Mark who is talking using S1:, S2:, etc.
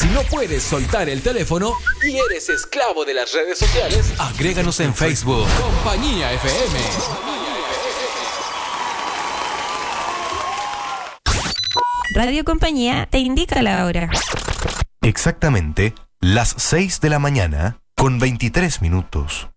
S1: Si no puedes soltar el teléfono y eres esclavo de las redes sociales, agréganos en Facebook. Compañía FM.
S2: Radio Compañía te indica la hora.
S3: Exactamente las 6 de la mañana con 23 minutos.